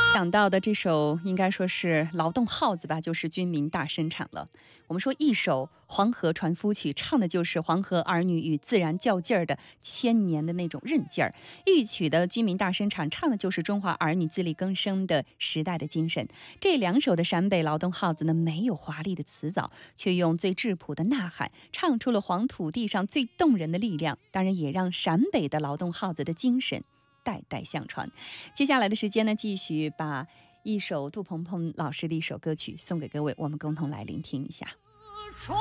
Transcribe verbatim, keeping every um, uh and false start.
讲到的这首应该说是劳动号子吧，就是军民大生产了。我们说一首《黄河船夫曲》，唱的就是黄河儿女与自然较劲儿的千年的那种韧劲儿；豫曲的军民大生产，唱的就是中华儿女自力更生的时代的精神。这两首的陕北劳动号子呢，没有华丽的词藻，却用最质朴的呐喊，唱出了黄土地上最动人的力量。当然，也让陕北的劳动号子的精神代代相传。接下来的时间呢，继续把一首杜鹏鹏老师的一首歌曲送给各位，我们共同来聆听一下。